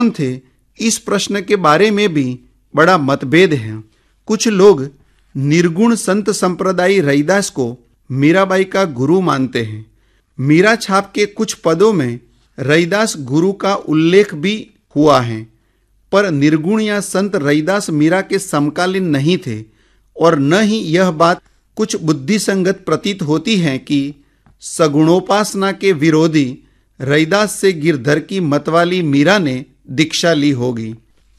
थे, इस प्रश्न के बारे में भी बड़ा मतभेद है। कुछ लोग निर्गुण संत संप्रदायी रैदास को मीराबाई का गुरु मानते हैं। मीरा छाप के कुछ पदों में रैदास गुरु का उल्लेख भी हुआ है, पर निर्गुण या संत रैदास मीरा के समकालीन नहीं थे और न ही यह बात कुछ बुद्धिसंगत प्रतीत होती है कि सगुणोपासना के विरोधी रैदास से गिरधर की मतवाली मीरा ने दीक्षा ली होगी।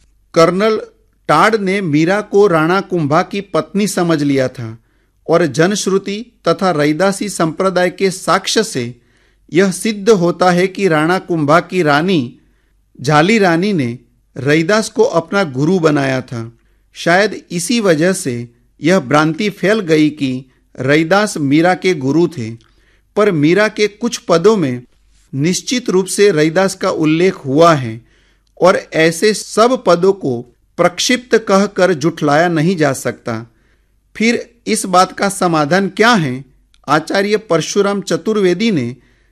कर्नल टाड ने मीरा को राणा कुंभा की पत्नी समझ लिया था और जनश्रुति तथा रैदासी संप्रदाय के साक्ष्य से यह सिद्ध होता है कि राणा कुंभा की रानी झाली रानी ने रैदास को अपना गुरु बनाया था। शायद इसी वजह से यह भ्रांति फैल गई कि रैदास मीरा के गुरु थे, पर मीरा के कुछ पदों में निश्चित रूप से रैदास का उल्लेख हुआ है और ऐसे सब पदों को प्रक्षिप्त कहकर जुठलाया नहीं जा सकता। फिर इस बात का समाधान क्या है? आचार्य परशुराम चतुर्वेदी ने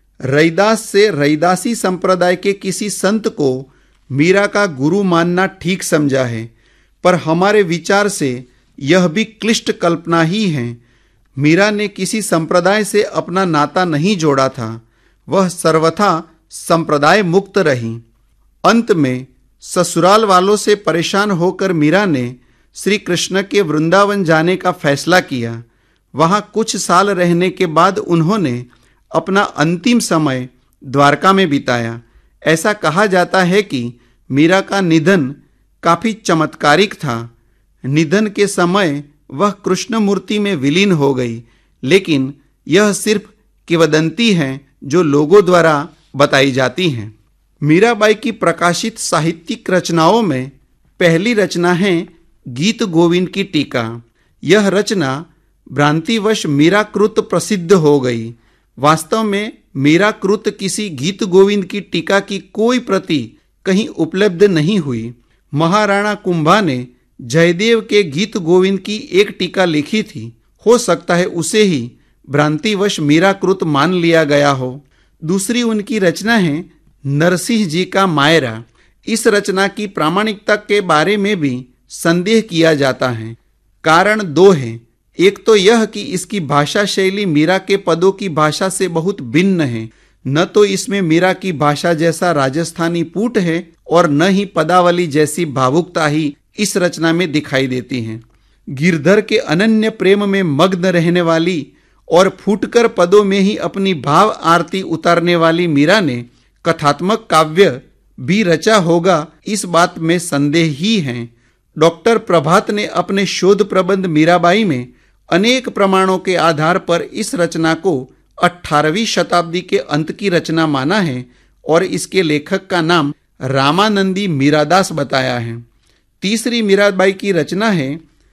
रैदास से रैदासी संप्रदाय के किसी संत को मीरा का गुरु मानना ठीक समझा है, पर हमारे विचार से यह भी क्लिष्ट कल्पना ही है। मीरा ने किसी संप्रदाय से अपना नाता नहीं जोड़ा था, वह सर्वथा संप्रदाय मुक्त रही। अंत में ससुराल वालों से परेशान होकर मीरा ने श्री कृष्ण के वृंदावन जाने का फैसला किया। वहां कुछ साल रहने के बाद उन्होंने अपना अंतिम समय द्वारका में बिताया। ऐसा कहा जाता है कि मीरा का निधन काफी चमत्कारिक था। निधन के समय वह कृष्ण मूर्ति में विलीन हो गई, लेकिन यह सिर्फ किंवदंती है जो लोगों द्वारा बताई जाती हैं। मीराबाई की प्रकाशित साहित्यिक रचनाओं में पहली रचना है गीत गोविंद की टीका। यह रचना भ्रांतिवश मीराकृत प्रसिद्ध हो गई। वास्तव में मीराकृत किसी गीत गोविंद की टीका की कोई प्रति कहीं उपलब्ध नहीं हुई। महाराणा कुंभा ने जयदेव के गीत गोविंद की एक टीका लिखी थी। हो सकता है उसे ही भ्रांतिवश मीराकृत मान लिया गया हो। दूसरी उनकी रचना है नरसिंह जी का मायरा। इस रचना की प्रामाणिकता के बारे में भी संदेह किया जाता है। कारण दो हैं। एक तो यह कि इसकी भाषा शैली मीरा के पदों की भाषा से बहुत भिन्न है। न तो इसमें मीरा की भाषा जैसा राजस्थानी पूट है और न ही पदावली जैसी भावुकता ही इस रचना में दिखाई देती है। गिरधर के अनन्य प्रेम में मग्न रहने वाली और फूटकर पदों में ही अपनी भाव आरती उतारने वाली मीरा ने कथात्मक काव्य भी रचा होगा, इस बात में संदेह ही है। डॉक्टर प्रभात ने अपने शोध प्रबंध मीराबाई में अनेक प्रमाणों के आधार पर इस रचना को 18वीं शताब्दी के अंत की रचना माना है और इसके लेखक का नाम रामानंदी मीरादास बताया है। तीसरी मीराबाई की रचना है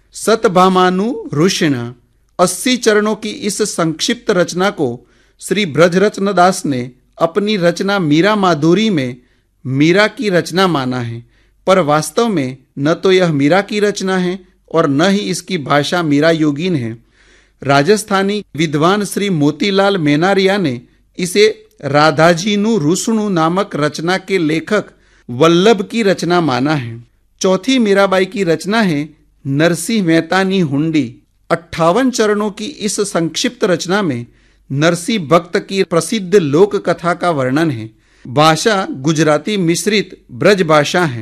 सतभामानु ऋषिणा। 80 चरणों की इस संक्षिप्त रचना को श्री ब्रजरत्न दास ने अपनी रचना मीरा माधुरी में मीरा की रचना माना है, पर वास्तव में न तो यह मीरा की रचना है और न ही इसकी भाषा मीरा योगीन है। राजस्थानी विद्वान श्री मोतीलाल मेनारिया ने इसे राधाजीनु रुसणु नामक रचना के लेखक वल्लभ की रचना माना है। चौथी मीराबाई की रचना है नरसिंह मेहतानी हुंडी। 58 चरणों की इस संक्षिप्त रचना में नरसिंह भक्त की प्रसिद्ध लोक कथा का वर्णन है। भाषा गुजराती मिश्रित ब्रज भाषा है।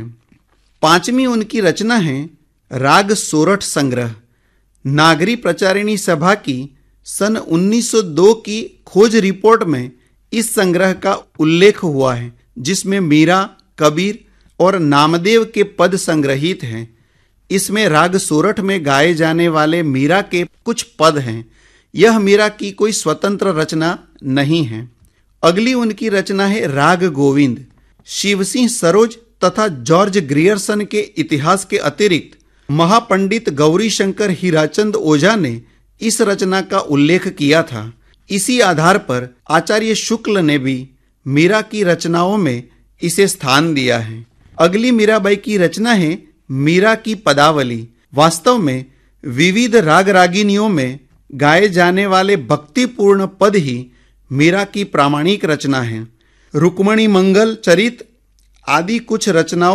पांचवी उनकी रचना है राग सोरठ संग्रह। नागरी प्रचारिणी सभा की सन 1902 की खोज रिपोर्ट में इस संग्रह का उल्लेख हुआ है, जिसमें मीरा, कबीर और नामदेव के पद संग्रहित हैं। इसमें राग सोरठ में गाए जाने वाले मीरा के कुछ पद हैं। यह मीरा की कोई स्वतंत्र रचना नहीं है। अगली उनकी रचना है राग गोविंद। शिवसिंह सरोज तथा जॉर्ज ग्रियर्सन के इतिहास के अतिरिक्त महापंडित गौरीशंकर हीराचंद ओझा ने इस रचना का उल्लेख किया था। इसी आधार पर आचार्य शुक्ल ने भी मीरा की रचनाओं में इसे स्थान दिया है। अगली मीराबाई की रचना है मीरा की पदावली। वास्तव में विविध राग रागिनियों में गाए जाने वाले भक्तिपूर्ण पद ही मीरा की प्रामाणिक रचना है। रुक्मणी मंगल चरित, आदि कुछ रचनाओं